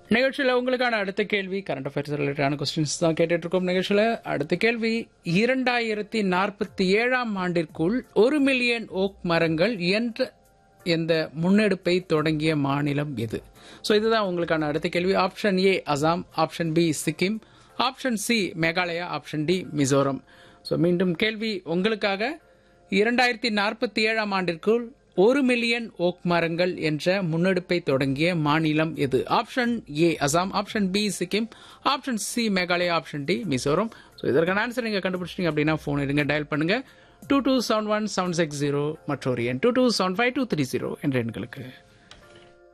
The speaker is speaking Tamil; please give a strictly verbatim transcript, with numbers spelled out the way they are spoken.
நிகழ்ச்சியில் உங்களுக்கான அடுத்த கேள்வி கரண்ட் அஃபேர்ஸ் ரிலேட்டடான கொஸ்டின்ஸ் தான் கேட்டுட்டு இருக்கோம். நிகழ்ச்சியில் அடுத்த கேள்வி, இரண்டாயிரத்தி நாற்பத்தி ஏழாம் ஆண்டிற்குள் ஒரு மில்லியன் ஓக் மரங்கள் என்ற எந்த முன்னெடுப்பை தொடங்கிய மாநிலம் எது? ஸோ இதுதான் உங்களுக்கான அடுத்த கேள்வி. Option A Assam, option B Sikkim, option C Meghalaya, option D Mizoram. So மீண்டும் கேள்வி உங்களுக்காக, இரண்டாயிரத்தி நாற்பத்தி ஏழாம் ஆண்டிற்குள் ஒரு மில்லியன் ஓக் மரங்கள் என்ற முன்னெடுப்பை தொடங்கிய மாநிலம் எது? Option A Assam, option B Sikkim, option C Meghalaya, option D Mizoram. So இதற்கான ஆன்சர் நீங்க கண்டுபிடிச்சிட்டீங்க அப்படின்னா போன் எடுங்க, டயல் பண்ணுங்க two two seven one seven six zero மற்றொரு எண் two two seven five two three zero என்ற எண்களுக்கு.